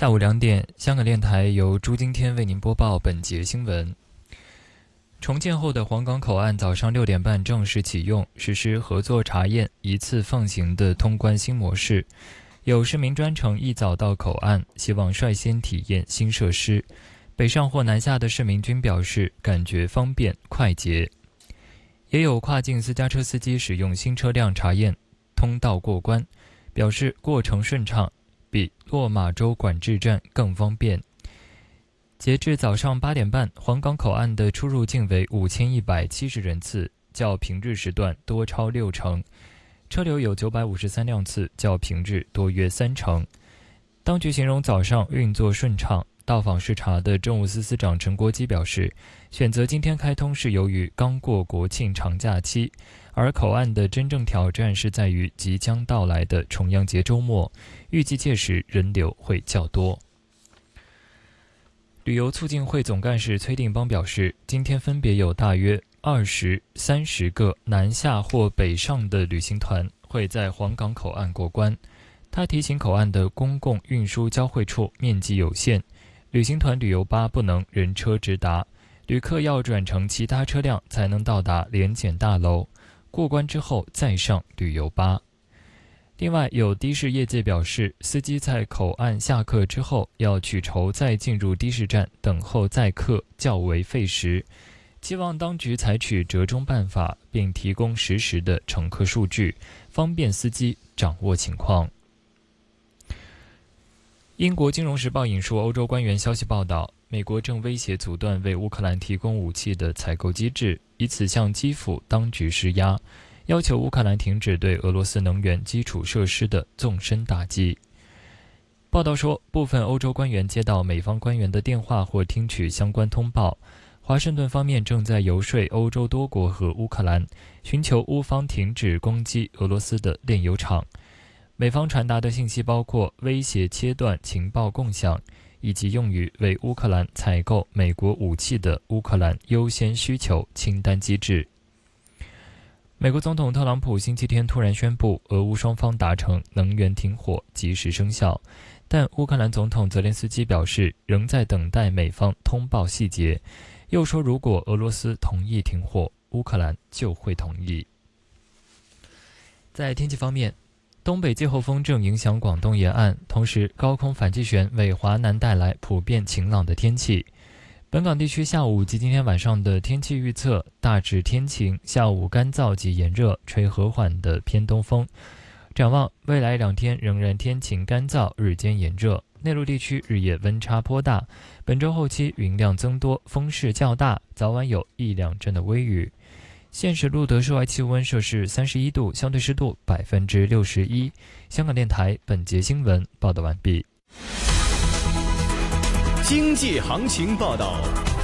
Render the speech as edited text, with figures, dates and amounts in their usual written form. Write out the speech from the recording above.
下午2点，香港电台由朱今天为您播报本节新闻。重建后的黄岗口岸早上6点半正式启用，实施合作查验、一次放行的通关新模式。有市民专程一早到口岸，希望率先体验新设施。北上或南下的市民均表示感觉方便快捷。也有跨境私家车司机使用新车辆查验通道过关，表示过程顺畅，比落马洲管制站更方便。截至早上8点半，黄岗口岸的出入境为5170人次，较平日时段多超60%，车流有953辆次，较平日多约30%。当局形容早上运作顺畅。到访视察的政务司司长陈国基表示，选择今天开通是由于刚过国庆长假期，而口岸的真正挑战是在于即将到来的重阳节周末，预计届时人流会较多。旅游促进会总干事崔定邦表示，今天分别有大约20、30个南下或北上的旅行团会在黄岗口岸过关。他提醒口岸的公共运输交汇处面积有限，旅行团旅游巴不能人车直达，旅客要转乘其他车辆才能到达联检大楼，过关之后再上旅游巴。另外，有的士业界表示，司机在口岸下客之后要取筹再进入的士站等候载客，较为费时，期望当局采取折中办法，并提供实时的乘客数据，方便司机掌握情况。英国金融时报引述欧洲官员消息报道，美国正威胁阻断为乌克兰提供武器的采购机制，以此向基辅当局施压，要求乌克兰停止对俄罗斯能源基础设施的纵深打击。报道说，部分欧洲官员接到美方官员的电话或听取相关通报，华盛顿方面正在游说欧洲多国和乌克兰，寻求乌方停止攻击俄罗斯的炼油厂。美方传达的信息包括威胁切断情报共享，以及用于为乌克兰采购美国武器的乌克兰优先需求清单机制。美国总统特朗普星期天突然宣布，俄乌双方达成能源停火，及时生效，但乌克兰总统泽连斯基表示，仍在等待美方通报细节，又说如果俄罗斯同意停火，乌克兰就会同意。在天气方面，东北季候风正影响广东沿岸，同时高空反气旋为华南带来普遍晴朗的天气。本港地区下午及今天晚上的天气预测大致天晴，下午干燥及炎热，吹和缓的偏东风。展望未来2天仍然天晴干燥，日间炎热，内陆地区日夜温差颇大。本周后期云量增多，风势较大，早晚有1、2阵的微雨。现时录得室外气温摄氏31度，相对湿度61%。香港电台本节新闻报道完毕。 经济行情报道。